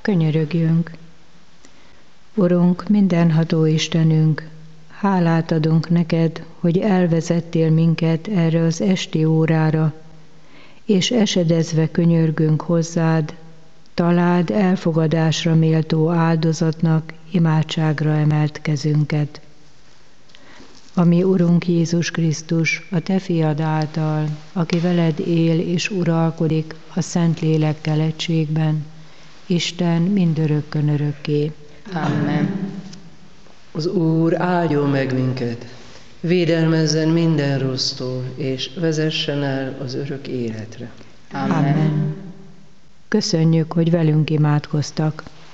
Könyörögjünk! Urunk, mindenható Istenünk, hálát adunk neked, hogy elvezettél minket erre az esti órára, és esedezve könyörgünk hozzád, találd elfogadásra méltó áldozatnak imádságra emelt kezünket. Ami Urunk Jézus Krisztus, a Te fiad által, aki veled él és uralkodik a Szentlélekkel egységben, Isten mindörökkön örökké. Amen. Az Úr áldjon meg minket, védelmezzen minden rossztól, és vezessen el az örök életre. Amen. Köszönjük, hogy velünk imádkoztak.